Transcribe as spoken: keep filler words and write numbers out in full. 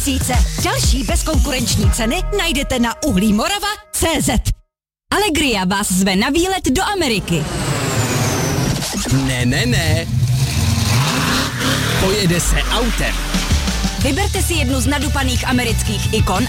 Cíce. Další bezkonkurenční ceny najdete na uhlímorava tečka cé zet. Allegria vás zve na výlet do Ameriky. Ne, ne, ne. Pojede se autem. Vyberte si jednu z nadupaných amerických ikon